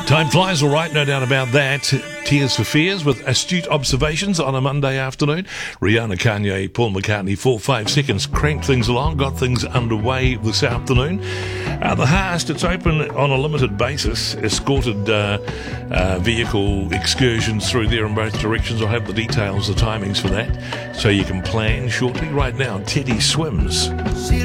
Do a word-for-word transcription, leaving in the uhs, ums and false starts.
Time flies, all right, no doubt about that. Tears for Fears with astute observations on a Monday afternoon. Rihanna, Kanye, Paul McCartney, four, five seconds, cranked things along, got things underway this afternoon. Uh, the Haast, it's open on a limited basis, escorted uh, uh, vehicle excursions through there in both directions. I'll have the details, the timings for that, so you can plan shortly. Right now, Teddy Swims.